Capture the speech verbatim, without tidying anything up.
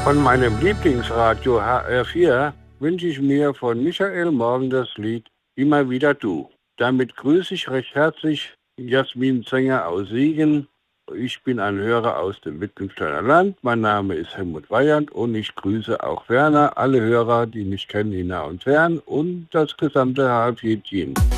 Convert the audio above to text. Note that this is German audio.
Von meinem Lieblingsradio H R vier wünsche ich mir von Michael Morgen das Lied Immer wieder du. Damit grüße ich recht herzlich Jasmin Zenger aus Siegen. Ich bin ein Hörer aus dem Wittgensteiner Land. Mein Name ist Helmut Weyand und ich grüße auch Werner, alle Hörer, die mich kennen, in nah und fern und das gesamte H R vier Team.